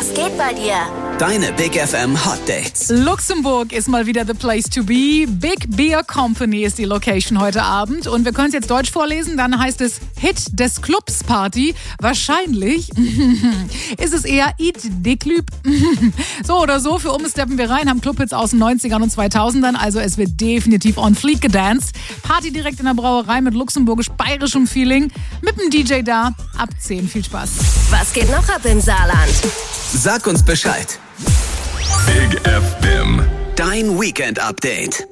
Was geht bei dir? Deine Big FM Hot Dates. Luxemburg ist mal wieder the place to be. Big Beer Company ist die Location heute Abend. Und wir können es jetzt Deutsch vorlesen. Dann heißt es Hit des Clubs Party. Wahrscheinlich ist es eher Eat de Club. So oder so, für steppen wir rein, haben Clubhits aus den 90ern und 2000ern. Also es wird definitiv on fleek gedanced. Party direkt in der Brauerei mit luxemburgisch-bayerischem Feeling. Mit dem DJ da. Ab 10. Viel Spaß. Was geht noch ab im Saarland? Sag uns Bescheid. Big FM. Dein Weekend-Update.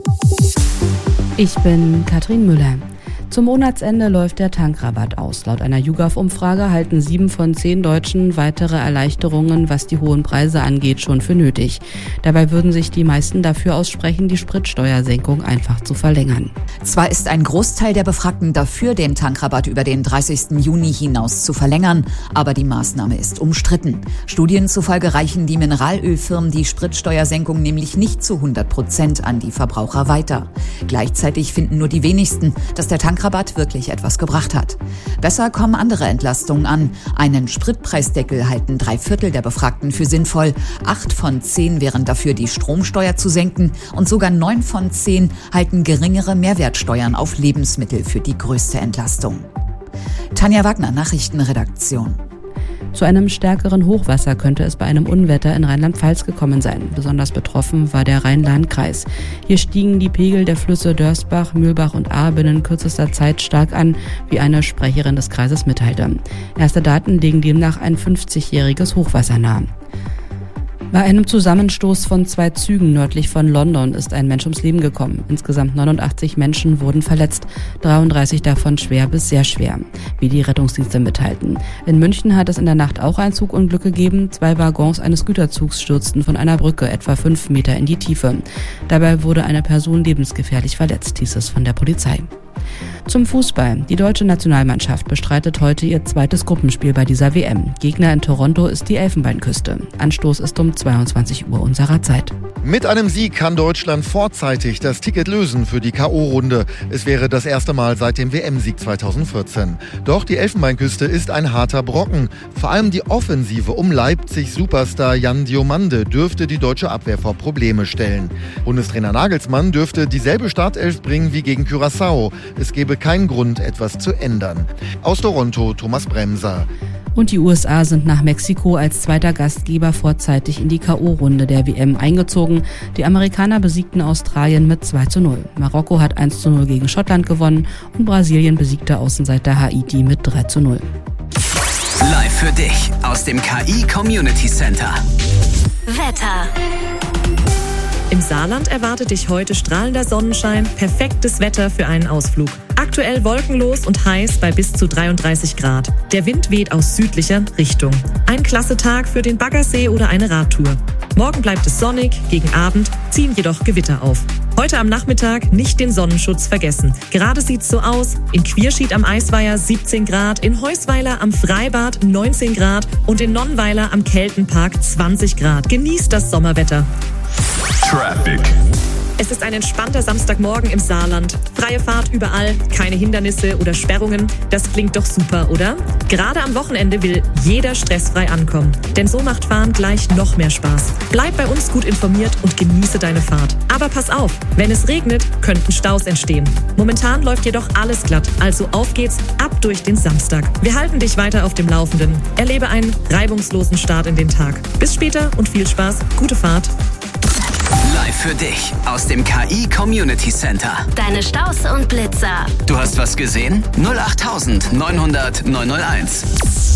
Ich bin Katrin Müller. Zum Monatsende läuft der Tankrabatt aus. Laut einer YouGov-Umfrage halten 7 von 10 Deutschen weitere Erleichterungen, was die hohen Preise angeht, schon für nötig. Dabei würden sich die meisten dafür aussprechen, die Spritsteuersenkung einfach zu verlängern. Zwar ist ein Großteil der Befragten dafür, den Tankrabatt über den 30. Juni hinaus zu verlängern, aber die Maßnahme ist umstritten. Studien zufolge reichen die Mineralölfirmen die Spritsteuersenkung nämlich nicht zu 100% an die Verbraucher weiter. Gleichzeitig finden nur die wenigsten, dass der Tankrabatt wirklich etwas gebracht hat. Besser kommen andere Entlastungen an. Einen Spritpreisdeckel halten 3/4 der Befragten für sinnvoll. 8 von 10 wären dafür, die Stromsteuer zu senken. Und sogar 9 von 10 halten geringere Mehrwertsteuern auf Lebensmittel für die größte Entlastung. Tanja Wagner, Nachrichtenredaktion. Zu einem stärkeren Hochwasser könnte es bei einem Unwetter in Rheinland-Pfalz gekommen sein. Besonders betroffen war der Rhein-Lahn-Kreis. Hier stiegen die Pegel der Flüsse Dörsbach, Mühlbach und Ahr binnen kürzester Zeit stark an, wie eine Sprecherin des Kreises mitteilte. Erste Daten legen demnach ein 50-jähriges Hochwasser nahe. Bei einem Zusammenstoß von 2 Zügen nördlich von London ist ein Mensch ums Leben gekommen. Insgesamt 89 Menschen wurden verletzt, 33 davon schwer bis sehr schwer, wie die Rettungsdienste mitteilten. In München hat es in der Nacht auch ein Zugunglück gegeben. 2 Waggons eines Güterzugs stürzten von einer Brücke etwa 5 Meter in die Tiefe. Dabei wurde eine Person lebensgefährlich verletzt, hieß es von der Polizei. Zum Fußball. Die deutsche Nationalmannschaft bestreitet heute ihr zweites Gruppenspiel bei dieser WM. Gegner in Toronto ist die Elfenbeinküste. Anstoß ist um 22 Uhr unserer Zeit. Mit einem Sieg kann Deutschland vorzeitig das Ticket lösen für die K.O.-Runde. Es wäre das erste Mal seit dem WM-Sieg 2014. Doch die Elfenbeinküste ist ein harter Brocken. Vor allem die Offensive um Leipzig-Superstar Jan Diomande dürfte die deutsche Abwehr vor Probleme stellen. Bundestrainer Nagelsmann dürfte dieselbe Startelf bringen wie gegen Curaçao. Es gäbe keinen Grund, etwas zu ändern. Aus Toronto, Thomas Bremser. Und die USA sind nach Mexiko als zweiter Gastgeber vorzeitig in die K.O.-Runde der WM eingezogen. Die Amerikaner besiegten Australien mit 2:0. Marokko hat 1:0 gegen Schottland gewonnen und Brasilien besiegte Außenseiter Haiti mit 3:0. Live für dich aus dem KI Community Center. Wetter. Im Saarland erwartet dich heute strahlender Sonnenschein, perfektes Wetter für einen Ausflug. Aktuell wolkenlos und heiß bei bis zu 33 Grad. Der Wind weht aus südlicher Richtung. Ein klasse Tag für den Baggersee oder eine Radtour. Morgen bleibt es sonnig, gegen Abend ziehen jedoch Gewitter auf. Heute am Nachmittag nicht den Sonnenschutz vergessen. Gerade sieht's so aus. In Quierschied am Eisweiher 17 Grad, in Heusweiler am Freibad 19 Grad und in Nonnweiler am Keltenpark 20 Grad. Genießt das Sommerwetter. Traffic. Es ist ein entspannter Samstagmorgen im Saarland. Freie Fahrt überall, keine Hindernisse oder Sperrungen. Das klingt doch super, oder? Gerade am Wochenende will jeder stressfrei ankommen. Denn so macht Fahren gleich noch mehr Spaß. Bleib bei uns gut informiert und genieße deine Fahrt. Aber pass auf, wenn es regnet, könnten Staus entstehen. Momentan läuft jedoch alles glatt. Also auf geht's, ab durch den Samstag. Wir halten dich weiter auf dem Laufenden. Erlebe einen reibungslosen Start in den Tag. Bis später und viel Spaß. Gute Fahrt. Live für dich aus dem KI Community Center. Deine Staus und Blitzer. Du hast was gesehen? 08900 901.